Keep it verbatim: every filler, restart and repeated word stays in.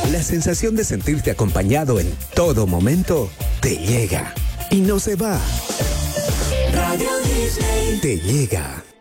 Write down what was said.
La sensación de sentirte acompañado en todo momento te llega y no se va. Radio Disney te llega.